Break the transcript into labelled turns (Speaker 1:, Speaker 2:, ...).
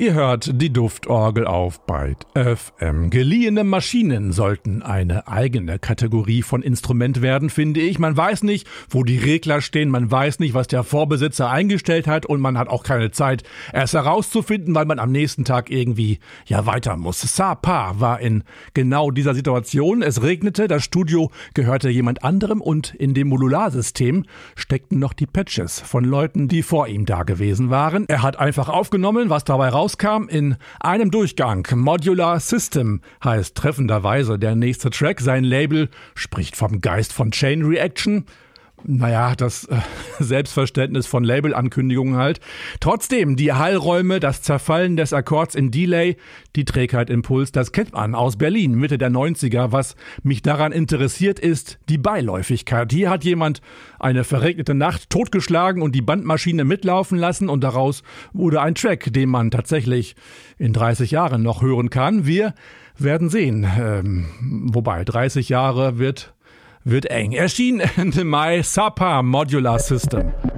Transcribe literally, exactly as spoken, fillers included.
Speaker 1: Ihr hört die Duftorgel auf Byte F M. Geliehene Maschinen sollten eine eigene Kategorie von Instrument werden, finde ich. Man weiß nicht, wo die Regler stehen, man weiß nicht, was der Vorbesitzer eingestellt hat und man hat auch keine Zeit, es herauszufinden, weil man am nächsten Tag irgendwie ja weiter muss. Sapa war in genau dieser Situation. Es regnete, das Studio gehörte jemand anderem und in dem Modularsystem steckten noch die Patches von Leuten, die vor ihm da gewesen waren. Er hat einfach aufgenommen, was dabei rauskam in einem Durchgang. Modular System heißt treffenderweise der nächste Track. Sein Label spricht vom Geist von Chain Reaction. Naja, das äh, Selbstverständnis von Labelankündigungen halt. Trotzdem, die Hallräume, das Zerfallen des Akkords in Delay, die Trägheit im Puls, das kennt man aus Berlin, Mitte der neunziger. Was mich daran interessiert, ist die Beiläufigkeit. Hier hat jemand eine verregnete Nacht totgeschlagen und die Bandmaschine mitlaufen lassen und daraus wurde ein Track, den man tatsächlich in dreißig Jahren noch hören kann. Wir werden sehen. Ähm, wobei, dreißig Jahre wird... wird eng. Erschien Ende Mai Sapa Modular System.